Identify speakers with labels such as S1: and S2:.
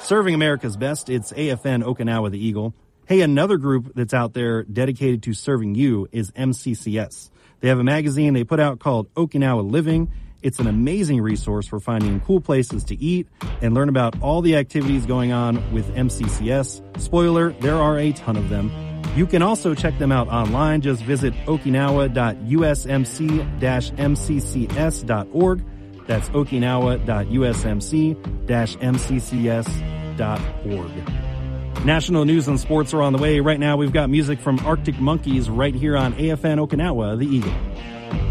S1: Serving America's best, it's AFN Okinawa the Eagle. Hey, another group that's out there dedicated to serving you is MCCS. They have a magazine they put out called Okinawa Living. It's an amazing resource for finding cool places to eat and learn about all the activities going on with MCCS. Spoiler, there are a ton of them. You can also check them out online. Just visit okinawa.usmc-mccs.org. That's okinawa.usmc-mccs.org. National news and sports are on the way. Right now, we've got music from Arctic Monkeys right here on AFN Okinawa, the Eagle.